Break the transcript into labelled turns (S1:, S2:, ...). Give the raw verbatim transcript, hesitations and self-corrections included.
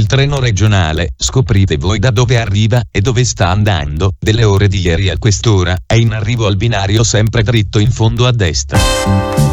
S1: treno regionale, scoprite voi da dove arriva e dove sta andando. Delle ore di ieri a quest'ora, è in arrivo al binario sempre dritto in fondo a destra.